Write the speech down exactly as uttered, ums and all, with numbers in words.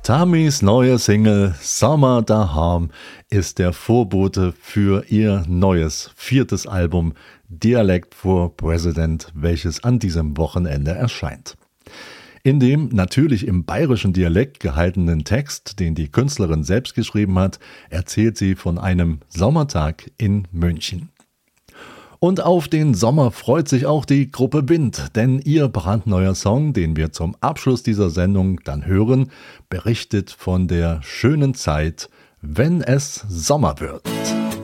Tamis neue Single Sommer daheim ist der Vorbote für ihr neues viertes Album Dialect for President, welches an diesem Wochenende erscheint. In dem natürlich im bayerischen Dialekt gehaltenen Text, den die Künstlerin selbst geschrieben hat, erzählt sie von einem Sommertag in München. Und auf den Sommer freut sich auch die Gruppe Wind, denn ihr brandneuer Song, den wir zum Abschluss dieser Sendung dann hören, berichtet von der schönen Zeit, wenn es Sommer wird.